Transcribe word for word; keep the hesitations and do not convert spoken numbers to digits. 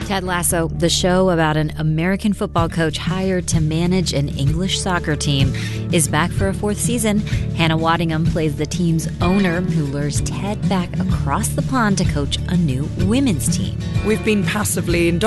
Ted Lasso, the show about an American football coach hired to manage an English soccer team, is back for a fourth season. Hannah Waddingham plays the team's owner who lures Ted back across the pond to coach a new women's team. We've been passively indoctrinated